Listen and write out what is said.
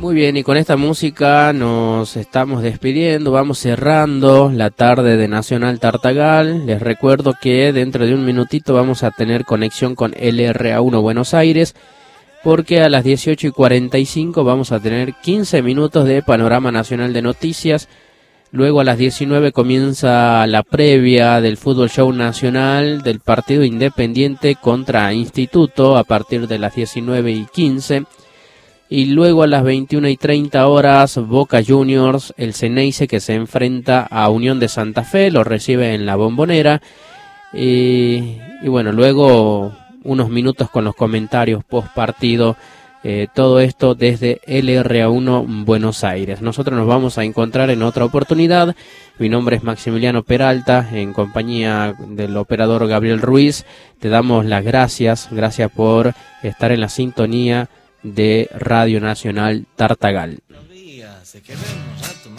Muy bien, y con esta música nos estamos despidiendo, vamos cerrando la tarde de Nacional Tartagal. Les recuerdo que dentro de un minutito vamos a tener conexión con LRA1 Buenos Aires, porque a las 18:45 vamos a tener 15 minutos de Panorama Nacional de Noticias. Luego a las 19 comienza la previa del Fútbol Show Nacional del partido Independiente contra Instituto a partir de las 19:15. Y luego a las 21:30 horas, Boca Juniors, el Ceneice, que se enfrenta a Unión de Santa Fe, lo recibe en la Bombonera. Y bueno, luego unos minutos con los comentarios post partido, todo esto desde LRA1 Buenos Aires. Nosotros nos vamos a encontrar en otra oportunidad. Mi nombre es Maximiliano Peralta, en compañía del operador Gabriel Ruiz. Te damos las gracias por estar en la sintonía de Radio Nacional Tartagal.